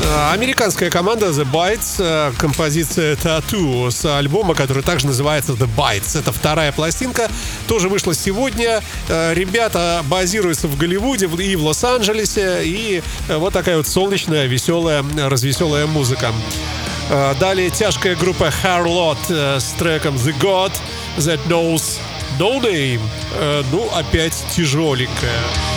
Американская команда The Bites, композиция Tattoo с альбома, который также называется The Bites. Это вторая пластинка, тоже вышла сегодня. Ребята базируются в Голливуде и в Лос-Анджелесе, и вот такая вот солнечная, веселая, развеселая музыка. Далее тяжкая группа Harlot с треком The God That Knows No Name. Ну, опять тяжеленькая.